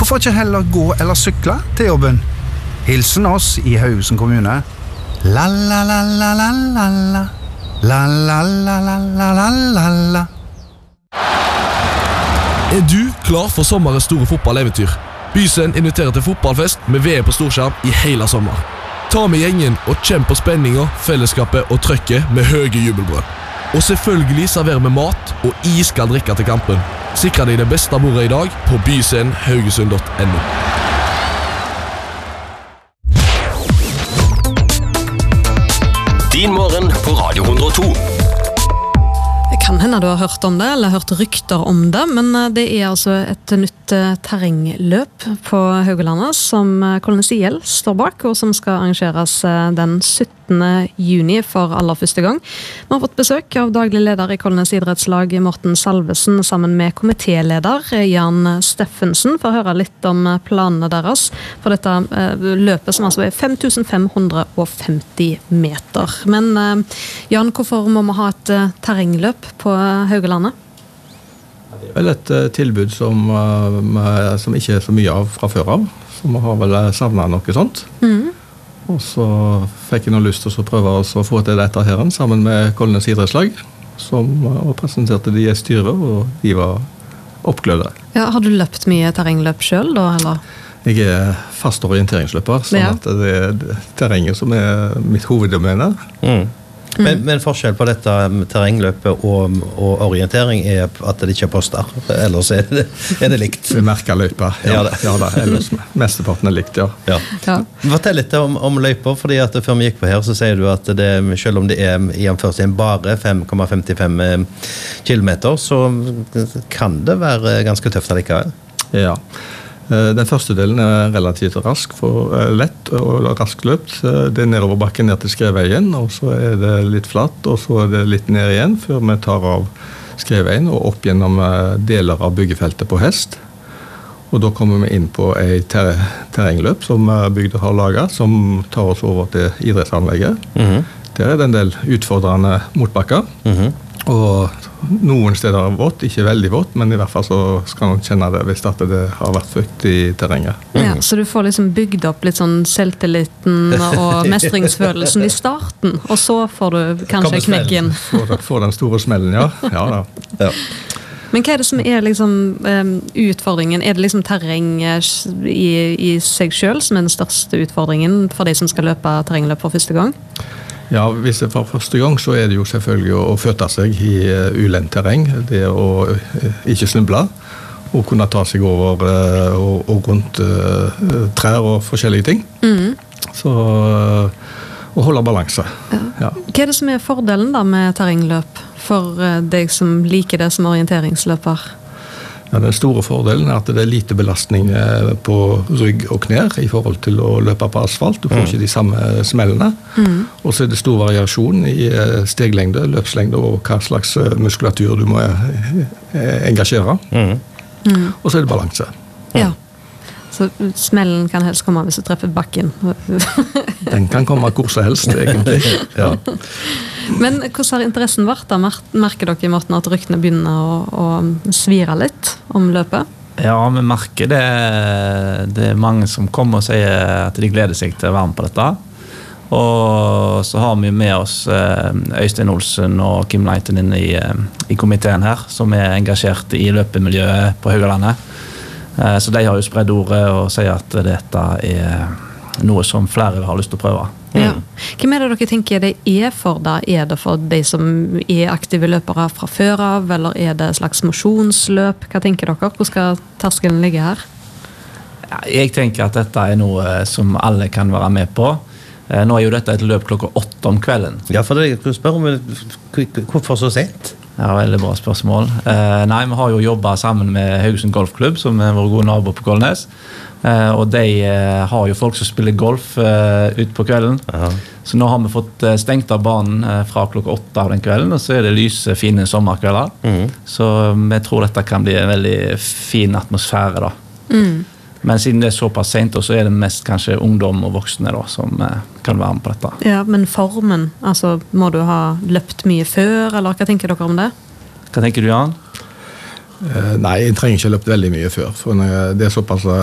Hvorfor ikke heller gå eller sykle til jobben? Hilsen oss I Haugesund kommune. La la la la la la la. La la la la la la la la. Du klar for sommerens store fotballeventyr? Bysen inviterer til fotballfest med VM på storskjerm I hele sommer. Ta med gjengen og kjenn på spenninga, fellesskapet og trøkket med høye jubelbrød. Og selvfølgelig server med mat og iskald drikke til kampen. Sikre deg det beste bordet I dag på bysenhaugesund.no. Din morgen på Radio 102. Det kan hende du har hørt om det, eller hørt rykter om det, men det altså et nytt terrengløp på Haugalandet som Kolnes IL står bak, og som skal arrangeres den 17. juni for aller første gang. Vi har fått besøk av daglig leder I Kolnes idrettslag Morten Salvesen sammen med komitéleder Jan Steffensen for å høre litt om planene deres for dette løpet som altså 5550 meter. Men Jan, hvorfor må vi ha et terrengløp på Haugalandet? Det vel et tilbud som ikke så mye av fra før av, så vi har vel savnet noe sånt. Og så fikk jeg noe lyst til å prøve å få til dette her sammen med Kolnes idrettslag, som presenterte de I styret, og de var oppglødde. Ja, har du løpt mye terrengløp selv da, eller? Jeg fast orienteringsløper, sånn at det terrenget som mitt hoveddomene. Men forskjell på dette terrengløpet og orientering at det ikke poster, ellers det likt. Vi merker løyper, ja da, ellers mesteparten likt, ja. Fortell litt om løyper, fordi at før vi gikk på her så sier du at det, selv om det I anførselen bare 5,55 kilometer, så kan det være ganske tøft allikevel. Ja. Den første delen relativt lett og raskt løpt. Det nedover bakken ned til Skreveien, og så det litt flatt, og så det litt ned igjen, før vi tar av Skreveien og opp gjennom deler av byggefeltet på hest. Og da kommer vi inn på et terrengløp som bygder har laget, som tar oss over til idrettsanlegget. Der det en del utfordrende motbakker. Og noen steder vått, ikke veldig vått, men I hvert fall så skal man kjenne det hvis det har vært fukt I terrenget. Ja, så du får liksom bygd opp litt sånn selvtilliten og mestringsfølelsen I starten, og så får du kanskje knekken. Får den store smellen, ja da. Men hva det som liksom utfordringen? Det liksom terreng I seg selv som den største utfordringen for de som skal løpe terrengløp for første gang? Ja, hvis det for første gang så det jo selvfølgelig å føte seg I ulendt terreng, det å ikke snuble, og kunne ta seg over og rundt trær og forskjellige ting. Så å holde balanse. Ja. Hva det som fordelen da med terrengløp for deg som liker det som orienteringsløper? Ja, den store fordelen at det lite belastning på rygg og knær I forhold til å løpe på asfalt. Du får ikke de samme smellene. Og så det stor variasjon I steglengde, løpslengde og hva slags muskulatur du må engasjere. Og så det balanse. Ja. Så smellen kan helst komme hvis du treffer bakken. Den kan komme hvor som helst, egentlig. Ja. Men hvordan har interessen vært da? Merker dere I Morten at ryktene begynner å svire litt om løpet? Ja, vi merker det. Det mange som kommer og sier at de gleder seg til å være med på dette. Og så har vi med oss Øystein Olsen og Kim Leiten inne I komiteen her, som engasjert I løpemiljøet på Haugalandet. Så de har jo spredd ordet og sier at dette noe som flere har lyst til å prøve. Ja. Hvem det dere tenker det for da? Det for de som aktive løpere fra før av, eller det slags mosjonsløp? Hva tenker dere? Hvor skal terskelen ligge her? Ja, jeg tenker at dette noe som alle kan være med på. Nå jo dette et løp klokka 8 om kvelden. Ja, for det spør om hvorfor så sent? Ja, veldig bra spørsmål. Nei, vi har jo jobbet sammen med Haugesund Golfklubb, som vår gode nabo på Kolnes. Og de har jo folk som spiller golf ut på kvelden. Så nå har vi fått stengt av banen fra klokka 8 av den kvelden, og så det lyse, fine sommerkvelder. Så vi tror dette kan bli en veldig fin atmosfære da. Men siden det såpass sent, så det mest kanskje ungdom og voksne da, som kan være med på dette. Ja, men formen, altså, må du ha løpt mye før, eller hva tenker dere om det? Hva tenker du, Jan? Nei, jeg trenger ikke løpt veldig mye før, for det såpass